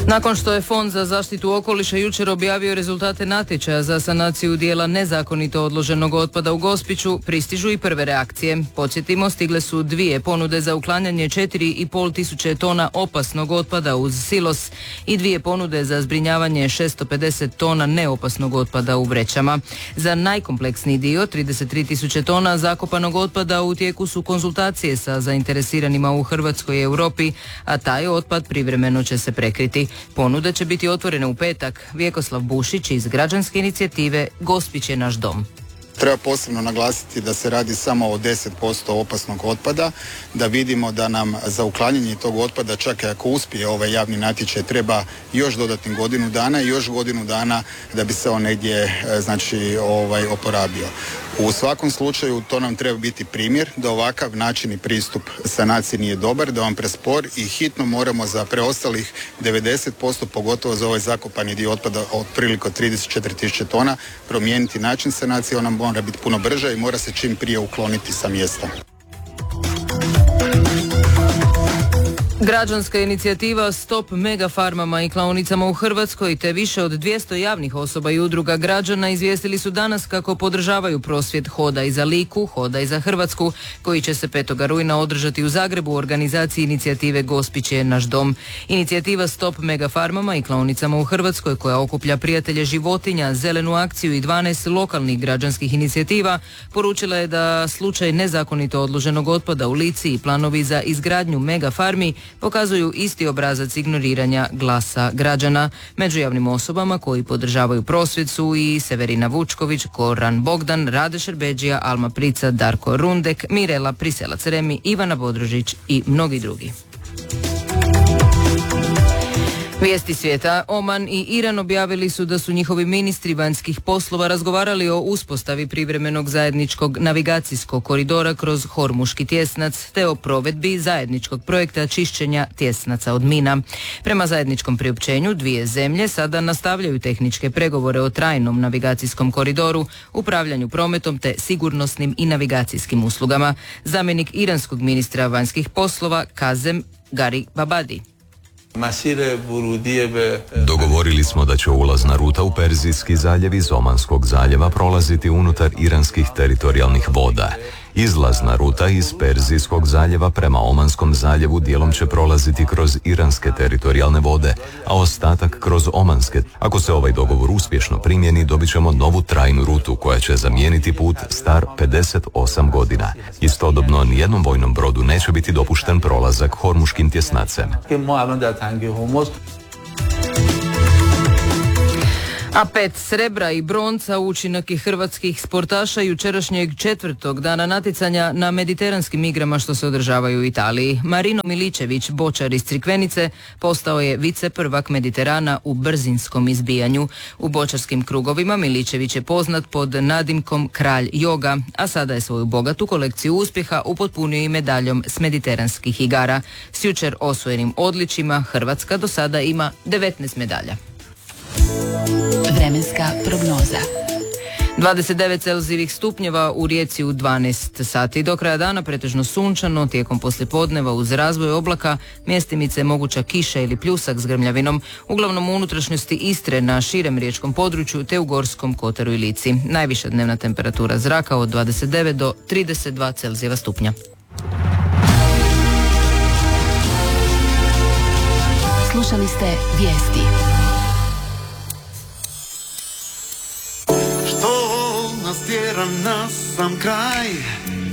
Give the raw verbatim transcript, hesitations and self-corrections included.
Nakon što je Fond za zaštitu okoliša jučer objavio rezultate natječaja za sanaciju dijela nezakonito odloženog otpada u Gospiću, pristižu i prve reakcije. Podsjetimo, stigle su dvije ponude za uklanjanje četiri i pol tisuće tona opasnog otpada uz silos i dvije ponude za zbrinjavanje šesto pedeset tona neopasnog otpada u vrećama. Za najkompleksniji dio, trideset tri tisuće tona zakopanog otpada, u tijeku su konzultacije sa zainteresiranima u Hrvatskoj i Europi, a taj otpad privremeno će se prekriti. Ponude će biti otvorene u petak. Vjekoslav Bušić iz građanske inicijative Gospić je naš dom. Treba posebno naglasiti da se radi samo o deset posto opasnog otpada, da vidimo da nam za uklanjanje tog otpada, čak i ako uspije ovaj javni natječaj, treba još dodatnih godinu dana i još godinu dana da bi se on negdje znači, ovaj, oporabio. U svakom slučaju to nam treba biti primjer da ovakav način i pristup sanaciji nije dobar, da vam prespor i hitno moramo za preostalih devedeset posto, pogotovo za ovaj zakopani dio otpada otprilike trideset četiri tisuće tona, promijeniti način sanacije. Ona mora biti puno brža i mora se čim prije ukloniti sa mjesta. Građanska inicijativa Stop megafarmama i klaonicama u Hrvatskoj te više od dvjesto javnih osoba i udruga građana izvijestili su danas kako podržavaju prosvjed Hodaj za Liku, Hodaj za Hrvatsku, koji će se petog rujna održati u Zagrebu u organizaciji inicijative Gospić je naš dom. Inicijativa Stop megafarmama i klaonicama u Hrvatskoj, koja okuplja prijatelje životinja, zelenu akciju i dvanaest lokalnih građanskih inicijativa, poručila je da slučaj nezakonito odloženog otpada u Lici i planovi za izgradnju megafarmi pokazuju isti obrazac ignoriranja glasa građana. Među javnim osobama koji podržavaju prosvjed su i Severina Vučković, Koran Bogdan, Rade Šerbeđija, Alma Prica, Darko Rundek, Mirela Priselac-Remi, Ivana Bodrožić i mnogi drugi. Vijesti svijeta. Oman i Iran objavili su da su njihovi ministri vanjskih poslova razgovarali o uspostavi privremenog zajedničkog navigacijskog koridora kroz Hormuški tjesnac te o provedbi zajedničkog projekta čišćenja tjesnaca od mina. Prema zajedničkom priopćenju, dvije zemlje sada nastavljaju tehničke pregovore o trajnom navigacijskom koridoru, upravljanju prometom te sigurnosnim i navigacijskim uslugama. Zamjenik iranskog ministra vanjskih poslova Kazem Garibabadi. Dogovorili smo da će ulazna ruta u Perzijski zaljev iz Omanskog zaljeva prolaziti unutar iranskih teritorijalnih voda. Izlazna ruta iz Perzijskog zaljeva prema Omanskom zaljevu dijelom će prolaziti kroz iranske teritorijalne vode, a ostatak kroz omanske. Ako se ovaj dogovor uspješno primjeni, dobit ćemo novu trajnu rutu koja će zamijeniti put star pedeset osam godina. Istodobno, nijednom vojnom brodu neće biti dopušten prolazak Hormuškim tjesnacem. A pet srebra i bronca učinak je hrvatskih sportaša jučerašnjeg četvrtog dana natjecanja na mediteranskim igrama što se održavaju u Italiji. Marino Miličević, bočar iz Crikvenice, postao je viceprvak Mediterana u brzinskom izbijanju. U bočarskim krugovima Miličević je poznat pod nadimkom Kralj joga, a sada je svoju bogatu kolekciju uspjeha upotpunio i medaljom s mediteranskih igara. S jučer osvojenim odličjima Hrvatska do sada ima devetnaest medalja. Vremenska prognoza. dvadeset devet celzijevih stupnjeva u Rijeci u dvanaest sati. Do kraja dana pretežno sunčano, tijekom poslijepodneva uz razvoj oblaka mjestimice moguća kiša ili pljusak s grmljavinom, uglavnom u unutrašnjosti Istre, na širem riječkom području te u Gorskom kotaru i Lici. Najviša dnevna temperatura zraka od dvadeset devet do trideset dva celzijeva stupnja. Slušali ste vijesti. Tjera na sam kraj,